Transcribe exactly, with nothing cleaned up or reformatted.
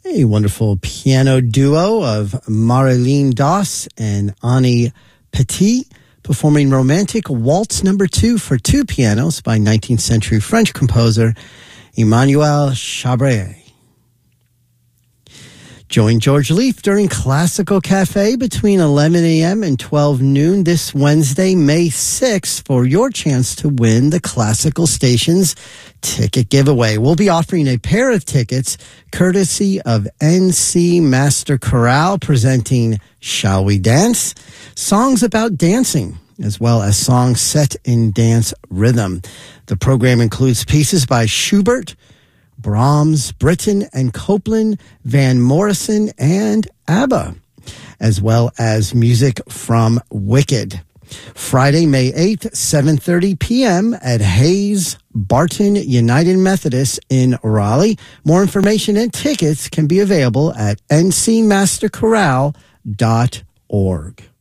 A wonderful piano duo of Marilyn Doss and Annie Petit performing Romantic Waltz number two for two pianos by nineteenth century French composer Emmanuel Chabrier. Join George Leaf during Classical Cafe between eleven a.m. and twelve noon this Wednesday, May sixth, for your chance to win the Classical Stations ticket giveaway. We'll be offering a pair of tickets courtesy of N C Master Chorale presenting Shall We Dance? Songs about dancing, as well as songs set in dance rhythm. The program includes pieces by Schubert, Brahms, Britten and Copland, Van Morrison, and ABBA, as well as music from Wicked. Friday, May eighth, seven thirty p.m. at Hayes Barton United Methodist in Raleigh. More information and tickets can be available at n c master chorale dot org.